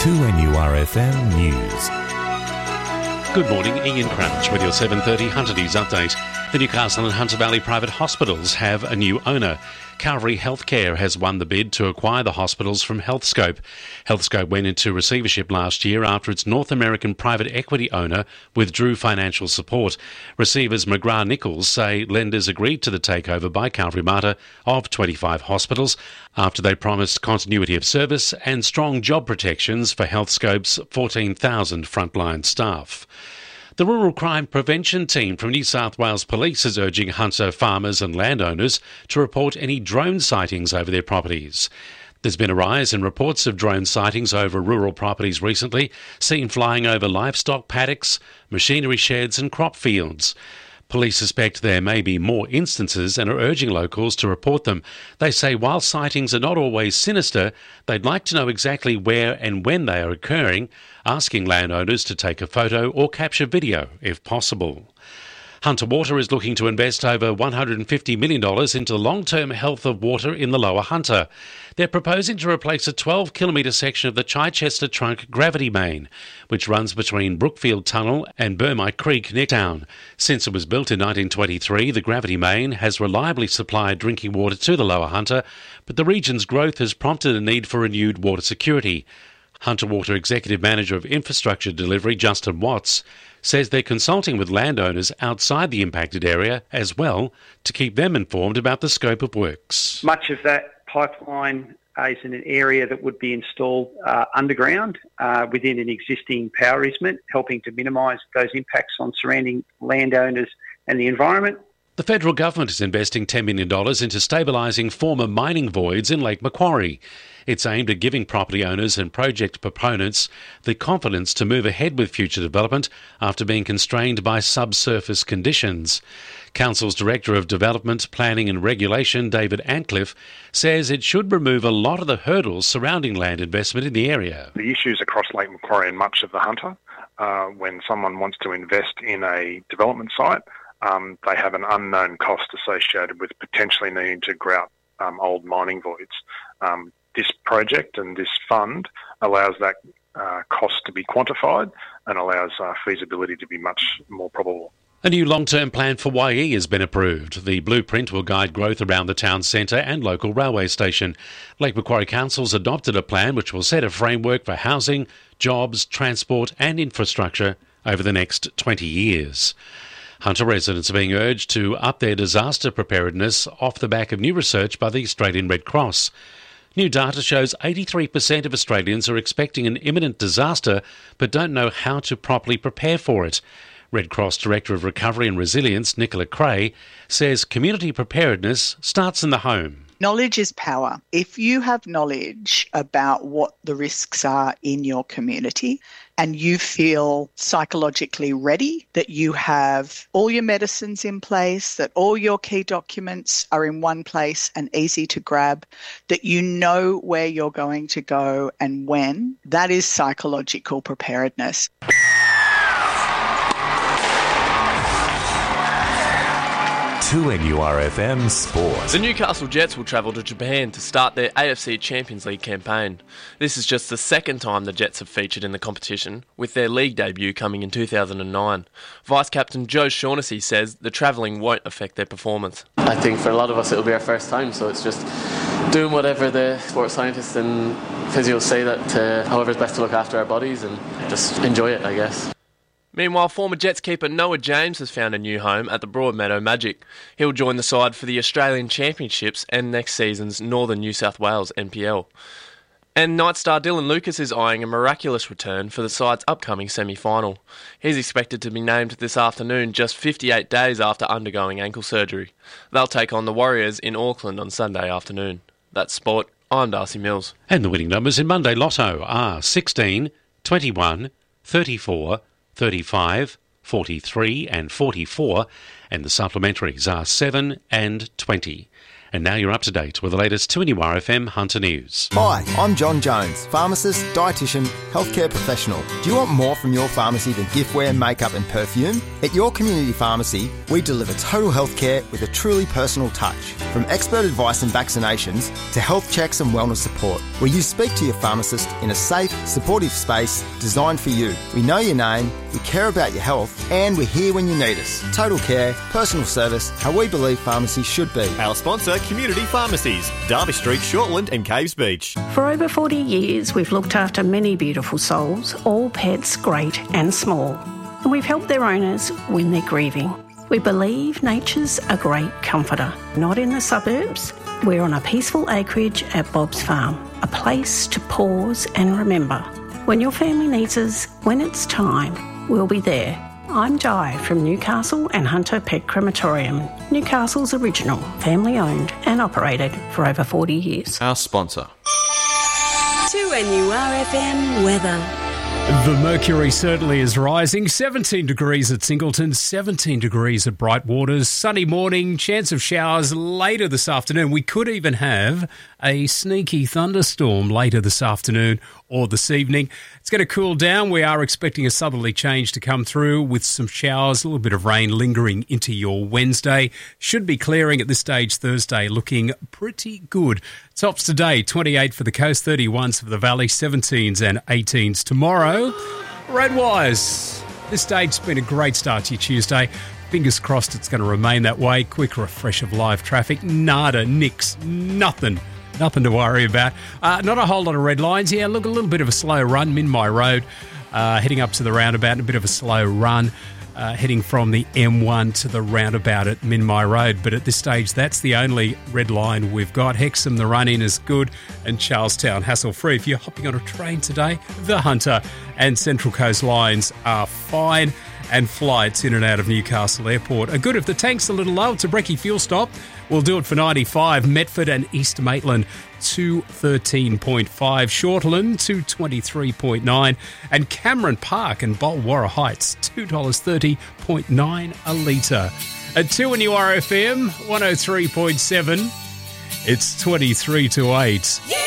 2NURFM News. Good morning, Ian Crouch with your 7:30 Hunter News update. The Newcastle and Hunter Valley private hospitals have a new owner. Calvary Healthcare has won the bid to acquire the hospitals from Healthscope. Healthscope went into receivership last year after its North American private equity owner withdrew financial support. Receivers McGrath-Nichols say lenders agreed to the takeover by Calvary Mater of 25 hospitals after they promised continuity of service and strong job protections for Healthscope's 14,000 frontline staff. The Rural Crime Prevention Team from New South Wales Police is urging Hunter farmers and landowners to report any drone sightings over their properties. There's been a rise in reports of drone sightings over rural properties recently, seen flying over livestock paddocks, machinery sheds and crop fields. Police suspect there may be more instances and are urging locals to report them. They say while sightings are not always sinister, they'd like to know exactly where and when they are occurring, asking landowners to take a photo or capture video if possible. Hunter Water is looking to invest over $150 million into the long-term health of water in the Lower Hunter. They're proposing to replace a 12-kilometre section of the Chichester Trunk gravity main, which runs between Brookfield Tunnel and Burmite Creek near town. Since it was built in 1923, the gravity main has reliably supplied drinking water to the Lower Hunter, but the region's growth has prompted a need for renewed water security. Hunter Water Executive Manager of Infrastructure Delivery, Justin Watts, says they're consulting with landowners outside the impacted area as well to keep them informed about the scope of works. Much of that pipeline is in an area that would be installed underground within an existing power easement, helping to minimise those impacts on surrounding landowners and the environment. The federal government is investing $10 million into stabilising former mining voids in Lake Macquarie. It's aimed at giving property owners and project proponents the confidence to move ahead with future development after being constrained by subsurface conditions. Council's Director of Development, Planning and Regulation, David Antcliffe, says it should remove a lot of the hurdles surrounding land investment in the area. The issues across Lake Macquarie and much of the Hunter, when someone wants to invest in a development site, they have an unknown cost associated with potentially needing to grout old mining voids. This project and this fund allows that cost to be quantified and allows feasibility to be much more probable. A new long-term plan for YE has been approved. The blueprint will guide growth around the town centre and local railway station. Lake Macquarie Council's adopted a plan which will set a framework for housing, jobs, transport and infrastructure over the next 20 years. Hunter residents are being urged to up their disaster preparedness off the back of new research by the Australian Red Cross. New data shows 83% of Australians are expecting an imminent disaster but don't know how to properly prepare for it. Red Cross Director of Recovery and Resilience, Nicola Cray, says community preparedness starts in the home. Knowledge is power. If you have knowledge about what the risks are in your community and you feel psychologically ready, that you have all your medicines in place, that all your key documents are in one place and easy to grab, that you know where you're going to go and when, that is psychological preparedness. NURFM Sport. The Newcastle Jets will travel to Japan to start their AFC Champions League campaign. This is just the second time the Jets have featured in the competition, with their league debut coming in 2009. Vice-Captain Joe Shaughnessy says the travelling won't affect their performance. I think for a lot of us it'll be our first time, so it's just doing whatever the sports scientists and physios say, that however is best to look after our bodies and just enjoy it, I guess. Meanwhile, former Jets keeper Noah James has found a new home at the Broadmeadow Magic. He'll join the side for the Australian Championships and next season's Northern New South Wales NPL. And Knight star Dylan Lucas is eyeing a miraculous return for the side's upcoming semi-final. He's expected to be named this afternoon, just 58 days after undergoing ankle surgery. They'll take on the Warriors in Auckland on Sunday afternoon. That's sport. I'm Darcy Mills. And the winning numbers in Monday Lotto are 16, 21, 34, 35, 43 and 44, and the supplementaries are 7 and 20. And now you're up to date with the latest 2NURFM Hunter News. Hi, I'm John Jones, pharmacist, dietitian, healthcare professional. Do you want more from your pharmacy than giftware, makeup and perfume? At your community pharmacy, we deliver total healthcare with a truly personal touch. From expert advice and vaccinations to health checks and wellness support, where you speak to your pharmacist in a safe, supportive space designed for you. We know your name, we care about your health, and we're here when you need us. Total care, personal service, how we believe pharmacy should be. Our sponsor, Community Pharmacies, Derby Street, Shortland and Caves Beach. For over 40 years, we've looked after many beautiful souls, all pets great and small. And we've helped their owners when they're grieving. We believe nature's a great comforter. Not in the suburbs. We're on a peaceful acreage at Bob's Farm, a place to pause and remember. When your family needs us, when it's time, we'll be there. I'm Di from Newcastle and Hunter Pet Crematorium, Newcastle's original, family-owned and operated for over 40 years. Our sponsor. 2NURFM weather. The mercury certainly is rising. 17 degrees at Singleton, 17 degrees at Brightwaters. Sunny morning, chance of showers later this afternoon. We could even have a sneaky thunderstorm later this afternoon or this evening. It's going to cool down. We are expecting a southerly change to come through with some showers, a little bit of rain lingering into your Wednesday. Should be clearing at this stage Thursday, looking pretty good. Tops today, 28 for the coast, 31s for the valley, 17s and 18s tomorrow. Roadwise, this stage's been a great start to your Tuesday. Fingers crossed it's going to remain that way. Quick refresh of live traffic. Nada, nix, nothing to worry about. Not a whole lot of red lines. Yeah, look, a little bit of a slow run. Minmi Road, heading up to the roundabout, a bit of a slow run. Heading from the M1 to the roundabout at Minmi Road. But at this stage, that's the only red line we've got. Hexham, the run-in is good, and Charlestown, hassle-free. If you're hopping on a train today, the Hunter and Central Coast lines are fine, and flights in and out of Newcastle Airport are good. If the tank's a little low, it's a brekkie fuel stop. We'll do it for 95. Metford and East Maitland, 213.5. Shortland, 223.9. And Cameron Park and Bulwarra Heights, $2.30.9 a litre. At 2NURFM, 103.7, it's 23 to 8. Yeah!